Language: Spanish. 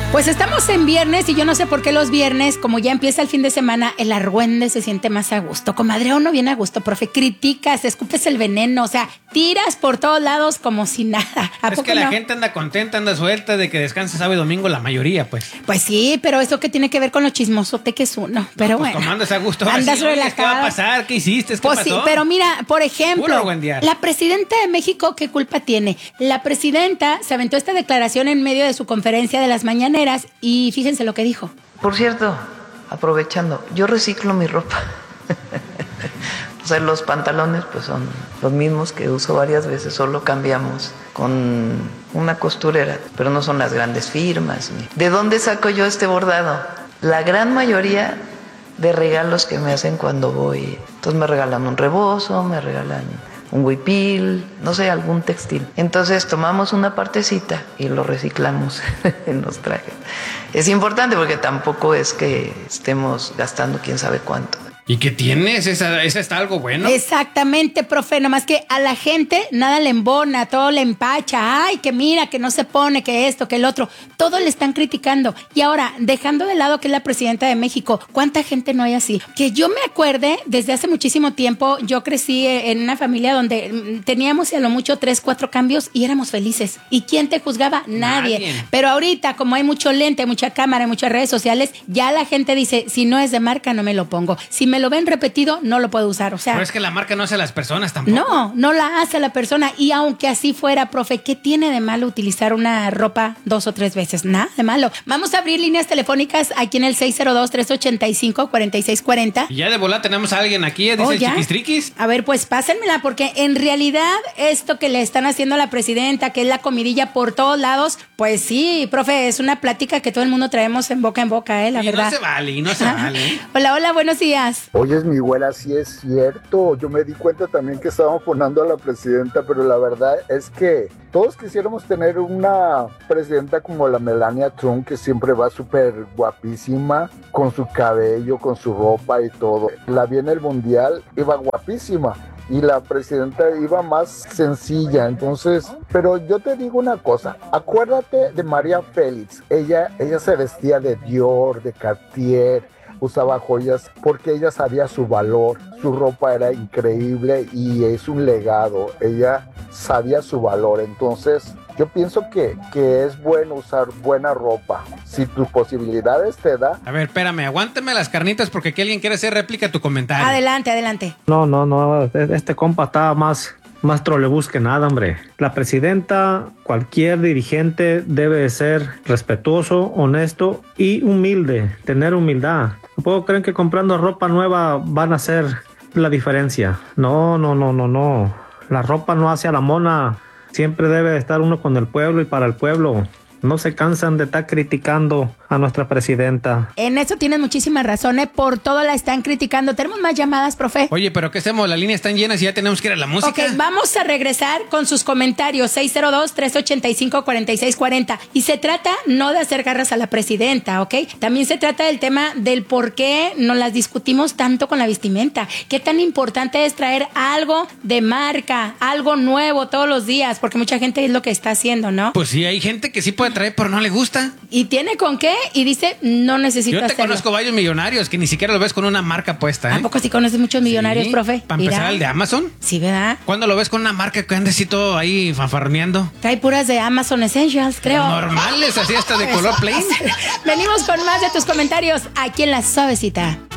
Pues estamos en viernes y yo no sé por qué los viernes, como ya empieza el fin de semana, el argüende se siente más a gusto. Comadre, uno viene a gusto, profe. Criticas, escupes el veneno, o sea, tiras por todos lados como si nada. Es que la gente anda contenta, anda suelta de que descanse sábado y domingo la mayoría, pues. Pues sí, pero eso que tiene que ver con lo chismosote que es uno. Pero pues bueno. como andas a gusto. Andas relajado. ¿Qué va a pasar? ¿Qué hiciste? ¿Qué pues pasó? Sí, pero mira, por ejemplo, la presidenta de México, ¿qué culpa tiene? La presidenta se aventó esta declaración en medio de su conferencia de las mañaneras y fíjense lo que dijo. Por cierto, aprovechando, yo reciclo mi ropa. O sea, los pantalones pues son los mismos que uso varias veces, solo cambiamos con una costurera, pero no son las grandes firmas. ¿De dónde saco yo este bordado? La gran mayoría de regalos que me hacen cuando voy. Entonces me regalan un rebozo, me regalan un huipil, no sé, algún textil. Entonces tomamos una partecita y lo reciclamos en los trajes. Es importante porque tampoco es que estemos gastando quién sabe cuánto. ¿Y qué tienes? ¿Esa está algo bueno? Exactamente, profe, nomás que a la gente nada le embona, todo le empacha. Ay, que mira, que no se pone, que esto, que el otro. Todo le están criticando. Y ahora, dejando de lado que es la presidenta de México, ¿cuánta gente no hay así? Que yo me acuerde, desde hace muchísimo tiempo, yo crecí en una familia donde teníamos a lo mucho 3, 4 cambios y éramos felices. ¿Y quién te juzgaba? Nadie. Pero ahorita, como hay mucho lente, mucha cámara, muchas redes sociales, ya la gente dice, si no es de marca, no me lo pongo. Si me lo ven repetido, no lo puedo usar. O sea, pero es que la marca no hace a las personas tampoco. No la hace la persona. Y aunque así fuera, profe, ¿qué tiene de malo utilizar una ropa 2 o 3 veces? Nada de malo. Vamos a abrir líneas telefónicas aquí en el 602-385-4640. Y ya de volada tenemos a alguien aquí, dice el Chiquistriquis. A ver, pues pásenmela, porque en realidad esto que le están haciendo a la presidenta, que es la comidilla por todos lados, pues sí, profe, es una plática que todo el mundo traemos en boca, la verdad. No se vale. Hola, buenos días. Oyes, mi güera, sí es cierto. Yo me di cuenta también que estábamos poniendo a la presidenta, pero la verdad es que todos quisiéramos tener una presidenta como la Melania Trump, que siempre va súper guapísima, con su cabello, con su ropa y todo. La vi en el Mundial, iba guapísima. Y la presidenta iba más sencilla, entonces, pero yo te digo una cosa, acuérdate de María Félix, ella se vestía de Dior, de Cartier, usaba joyas porque ella sabía su valor, su ropa era increíble y es un legado, ella sabía su valor, entonces yo pienso que es bueno usar buena ropa, si tus posibilidades te da. A ver, espérame, aguántame las carnitas porque aquí alguien quiere hacer réplica a tu comentario. Adelante. No, este compa está más trolebús que nada, hombre. La presidenta, cualquier dirigente debe de ser respetuoso, honesto y humilde, tener humildad. No puedo creer que comprando ropa nueva van a hacer la diferencia. No. La ropa no hace a la mona. Siempre debe estar uno con el pueblo y para el pueblo. No se cansan de estar criticando a nuestra presidenta. En eso tienes muchísima razón, Por todo la están criticando. ¿Tenemos más llamadas, profe? Oye, ¿pero qué hacemos? Las líneas están llenas y ya tenemos que ir a la música. Ok, vamos a regresar con sus comentarios. 602-385-4640. Y se trata no de hacer garras a la presidenta, ¿ok? También se trata del tema del por qué nos las discutimos tanto con la vestimenta. ¿Qué tan importante es traer algo de marca, algo nuevo todos los días? Porque mucha gente es lo que está haciendo, ¿no? Pues sí, hay gente que sí puede traer, pero no le gusta. ¿Y tiene con qué? Y dice, no necesito hacerlo. Yo te conozco varios millonarios que ni siquiera lo ves con una marca puesta, ¿A poco sí conoces muchos millonarios, profe? Para empezar, el de Amazon. Sí, ¿verdad? ¿Cuándo lo ves con una marca que anda así todo ahí fanfarneando? Trae puras de Amazon Essentials, creo. Normales, así hasta de color plain. Venimos con más de tus comentarios aquí en La Suavecita.